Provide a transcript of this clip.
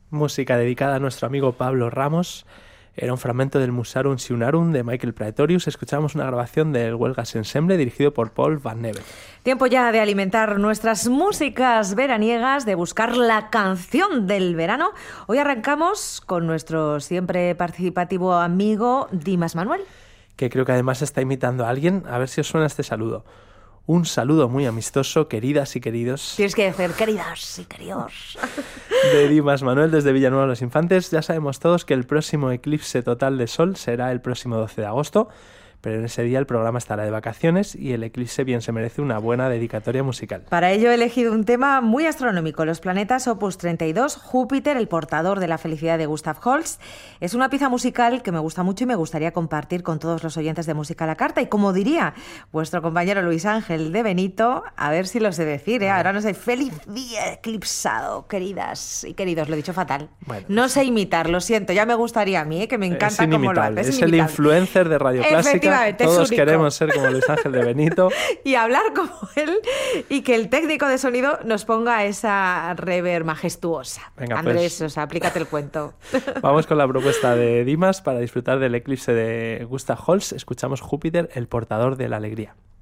música dedicada a nuestro amigo Pablo Ramos. Era un fragmento del Musarum Siunarum de Michael Praetorius. Escuchamos una grabación del Huelgas Ensemble dirigido por Paul Van Nevel. Tiempo ya de alimentar nuestras músicas veraniegas, de buscar la canción del verano. Hoy arrancamos con nuestro siempre participativo amigo Dimas Manuel, que creo que además está imitando a alguien. A ver si os suena este saludo. Un saludo muy amistoso, queridas y queridos. Tienes que decir queridas y queridos. De Dimas Manuel desde Villanueva de los Infantes. Ya sabemos todos que el próximo eclipse total de sol será el próximo 12 de agosto, pero en ese día el programa estará de vacaciones y el eclipse bien se merece una buena dedicatoria musical. Para ello he elegido un tema muy astronómico, los planetas Opus 32, Júpiter, el portador de la felicidad de Gustav Holst. Es una pieza musical que me gusta mucho y me gustaría compartir con todos los oyentes de Música a la Carta. Y como diría vuestro compañero Luis Ángel de Benito, a ver si lo sé decir, ahora no sé, feliz día eclipsado, queridas y queridos, lo he dicho fatal. Bueno, no sé imitar, lo siento, ya me gustaría a mí, que me encanta cómo lo hace. Es el influencer de Radio Clásica. Todos queremos ser como Luis Ángel de Benito. Y hablar como él, y que el técnico de sonido nos ponga esa reverb majestuosa. Venga, Andrés, pues, aplícate el cuento. Vamos con la propuesta de Dimas para disfrutar del eclipse de Gustav Holst. Escuchamos Júpiter, el portador de la alegría.